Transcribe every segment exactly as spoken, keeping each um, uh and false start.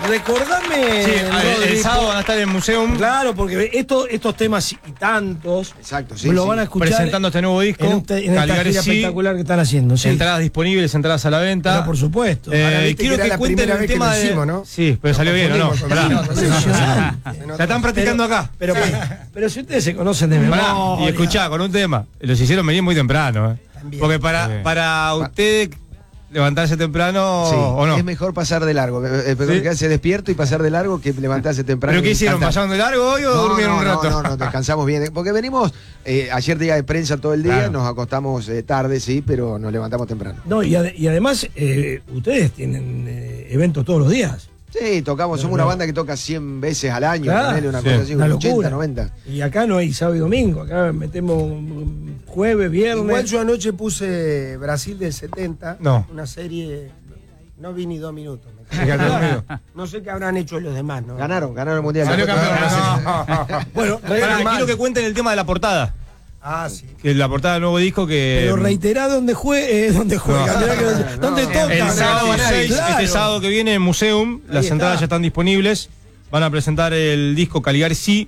recordame. Sí, el, el sábado van a estar en el museo. Claro, porque esto, estos temas y tantos. Exacto, sí. Lo sí. van a escuchar. Presentando este nuevo disco. En, este, en esta Caligari gira sí. espectacular que están haciendo. Sí. Entradas disponibles, entradas a la venta. Pero por supuesto. Eh, Ahora, viste quiero que que, era la cuenten primera el vez que tema lo de. hicimos, ¿no? Sí, pero salió bien, ¿o no? confundimos, Pará. Impresionante. La están practicando Pero- acá. Pero, pero si ustedes se conocen de Pará, memoria. y escuchá, con un tema. Los hicieron venir muy temprano, ¿eh? También. Porque para, También. para usted levantarse temprano Sí, o no. es mejor pasar de largo, es mejor ¿Sí? quedarse despierto y pasar de largo que levantarse temprano. ¿Pero qué y hicieron? cantar. ¿Pasaron de largo hoy o No, durmieron no, un rato? No, no, no, descansamos bien. Porque venimos, eh, ayer día de prensa todo el día, Claro. nos acostamos eh, tarde, sí, pero nos levantamos temprano. No, y, ade- y además, eh, ustedes tienen eh, eventos todos los días. Sí, tocamos, No, somos no. una banda que toca cien veces al año, Claro, ponele una sí. cosa así, Una ochenta, locura. noventa. Y acá no hay sábado y domingo. Acá metemos mm, jueves, viernes. Igual yo anoche puse Brasil del setenta, No. una serie, no vi ni dos minutos. me Se quedaron dormidos. No sé qué habrán hecho los demás, ¿no? Ganaron, ganaron el mundial. Salió Después- campeón. No. Bueno, Pará, re- quiero que cuenten el tema de la portada. Ah, sí. Que la portada del nuevo disco que. pero reiterá dónde juegue, eh, dónde juega, No. mirá que- dónde no, toca. El sábado Claro. seis, este sábado que viene en Museum, las está. entradas ya están disponibles. Van a presentar el disco Caligari sí.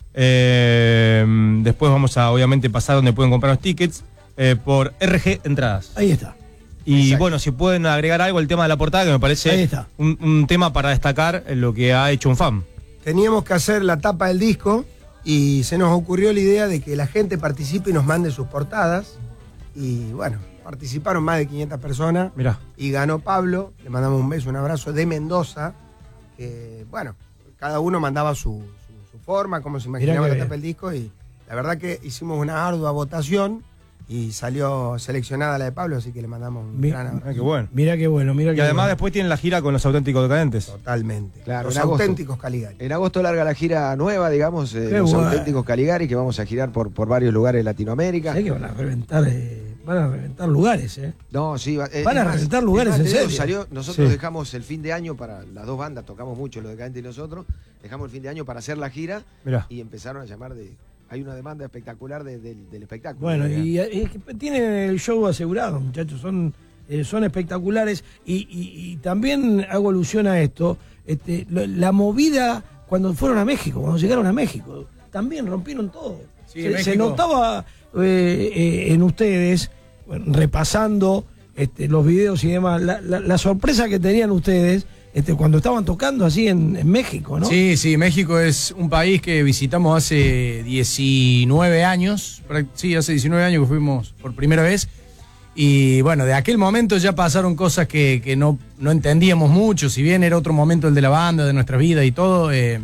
Eh, después vamos a obviamente pasar donde pueden comprar los tickets eh, por R G Entradas. Ahí está. Y Exacto. bueno, si pueden agregar algo al tema de la portada, que me Ahí parece está. un, un tema para destacar en lo que ha hecho un fan. Teníamos que hacer la tapa del disco y se nos ocurrió la idea de que la gente participe y nos mande sus portadas. Y bueno, participaron más de quinientas personas Mirá. y ganó Pablo. Le mandamos un beso, un abrazo de Mendoza. Que bueno, cada uno mandaba su, su- su forma, cómo se imaginaba qué la bien. tapa del disco. Y la verdad que hicimos una ardua votación y salió seleccionada la de Pablo, así que le mandamos un Mi- gran abrazo. Ah, qué bueno. Mirá qué bueno, mirá Y qué además bueno. después tienen la gira con los auténticos decadentes. Totalmente. Claro, Los en agosto. auténticos Caligari. En agosto larga la gira nueva, digamos, eh, Qué los bueno. auténticos Caligari, que vamos a girar por, por varios lugares de Latinoamérica. Sé que van a reventar, eh, van a reventar lugares, ¿eh? No, sí, va- eh, Van a es más, reventar lugares, es más, en te digo, serio. salió- nosotros Sí. dejamos el fin de año para las dos bandas, tocamos mucho, los Decadentes y nosotros, dejamos el fin de año para hacer la gira Mirá. y empezaron a llamar de... Hay una demanda espectacular de- del- del espectáculo. Bueno, ¿no? y, y es que tienen el show asegurado, muchachos, son, eh, son espectaculares. Y, y- y también hago alusión a esto, este, lo- la movida cuando fueron a México, cuando llegaron a México, también rompieron todo. Sí, se, se México. notaba eh, eh, en ustedes, bueno, repasando este, los videos y demás, la, la- la sorpresa que tenían ustedes este, cuando estaban tocando así en, en México, ¿no? Sí, sí, México es un país que visitamos hace diecinueve años, prac- sí, hace diecinueve años que fuimos por primera vez, y bueno, de aquel momento ya pasaron cosas que, que no, no entendíamos mucho, si bien era otro momento el de la banda, de nuestra vida y todo, eh,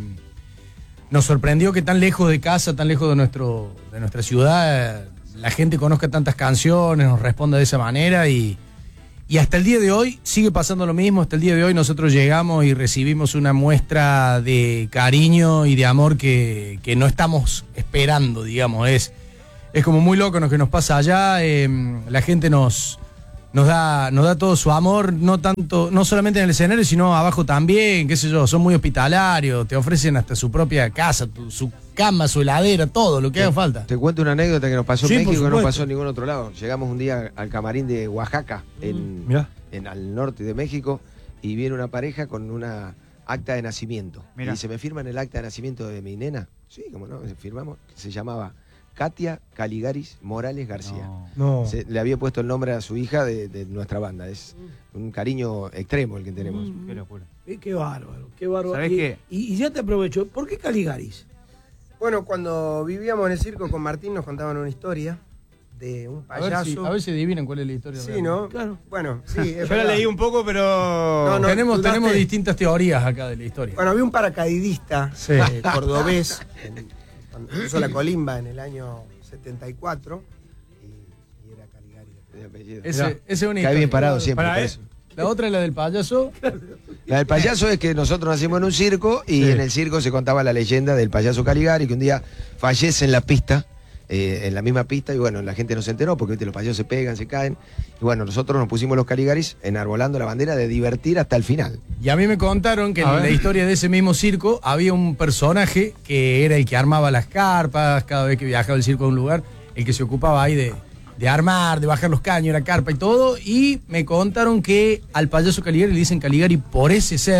nos sorprendió que tan lejos de casa, tan lejos de, nuestro, de nuestra ciudad, eh, la gente conozca tantas canciones, nos responda de esa manera y... Y hasta el día de hoy sigue pasando lo mismo. Hasta el día de hoy nosotros llegamos y recibimos una muestra de cariño y de amor que, que no estamos esperando, digamos. Es, es como muy loco lo que nos pasa allá. Eh, la gente nos, nos, da, nos da todo su amor, no tanto, no solamente en el escenario, sino abajo también, qué sé yo, son muy hospitalarios, te ofrecen hasta su propia casa, tu- su cama, su heladera, todo, lo que haga falta. Te cuento una anécdota que nos pasó Sí, en por México, que no supuesto. pasó en ningún otro lado. Llegamos un día al camarín de Oaxaca, en, Mirá. en al norte de México, y viene una pareja con una acta de nacimiento. Mirá. Y dice, ¿me firman el acta de nacimiento de mi nena? Sí, como no, firmamos. Se llamaba Katia Caligaris Morales García. No. No. Se- le había puesto el nombre a su hija de, de nuestra banda. Es un cariño extremo el que tenemos. Qué locura. Eh, Qué bárbaro, qué bárbaro. ¿Sabés y, qué? y- y ya te aprovecho, ¿por qué Caligaris? Bueno, cuando vivíamos en el circo con Martín nos contaban una historia de un A ver, payaso. si, a ver si adivinan cuál es la historia. Sí, real. ¿no? Claro. Bueno, sí. es Yo la verdad. leí un poco, pero. No, no. tenemos, dudaste. tenemos distintas teorías acá de la historia. Bueno, había un paracaidista Sí. eh, cordobés en- cuando hizo la colimba en el año setenta y cuatro y, y era Caligari. De apellido. Ese, Mirá. ese es una Cae historia. bien parado siempre. Para, por eh. eso. La otra es la del payaso. La del payaso es que nosotros nacimos en un circo y Sí. en el circo se contaba la leyenda del payaso Caligari, que un día fallece en la pista, eh, en la misma pista, y bueno, la gente no se enteró porque ¿viste? Los payasos se pegan, se caen. Y bueno, nosotros nos pusimos los Caligaris enarbolando la bandera de divertir hasta el final. Y a mí me contaron que A en ver. la historia de ese mismo circo había un personaje que era el que armaba las carpas cada vez que viajaba el circo a un lugar, el que se ocupaba ahí de, de armar, de bajar los caños, la carpa y todo. Y me contaron que al payaso Caligari le dicen Caligari por ese ser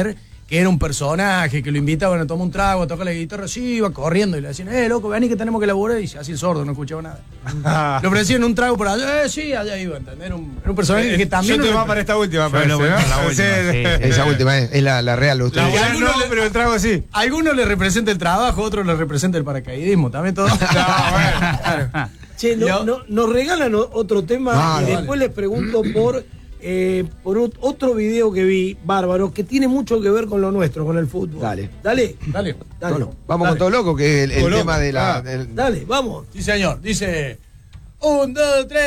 que era un personaje, que lo invitaban a tomar un trago, a tocar la guitarra, sí, iba corriendo y le decían, eh, loco, vení que tenemos que laburar, y se hacía el sordo, no escuchaba nada. Le ofrecían un trago por allá, eh, sí, allá iba, ¿entendés? Era un, era un personaje que también... Yo te no va le- para esta última, parece, lo voy ¿no? para la última, Sí. sí. Esa última es, es la, la real. La Ustedes- buena algunos no, le- pero el trago sí. A algunos le representa el trabajo, a otros le representa el paracaidismo, también todo. No, bueno. Che, no, Yo- no- nos regalan o- otro tema Vale, y después les pregunto por, eh, por ot- otro video que vi, bárbaro, que tiene mucho que ver con lo nuestro, con el fútbol. Dale. Dale. Dale. Dale. Bueno, vamos Dale. con todo loco, que es el, el Todo loco. tema de la. Ah. del- Dale, vamos. Sí, señor. Dice, un, dos, tres.